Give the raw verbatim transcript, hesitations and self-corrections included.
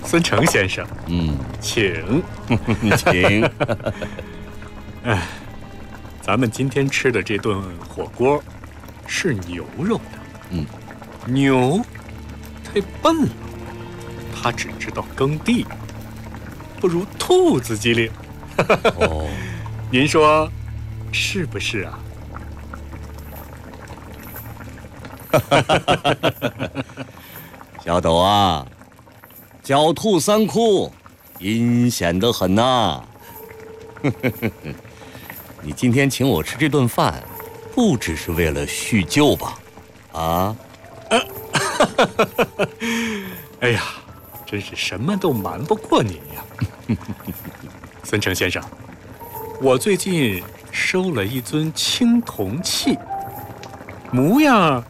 孙成先生， 嗯， 请， 请。 哎，咱们今天吃的这顿火锅是牛肉的。 嗯， 牛太笨了，它只知道耕地，不如兔子机灵。 哦， 您说是不是啊？ 小斗啊，狡兔三窟，阴险得很呐。你今天请我吃这顿饭，不只是为了叙旧吧？啊？ 哎呀，真是什么都瞒不过您呀。孙成先生，我最近收了一尊青铜器，模样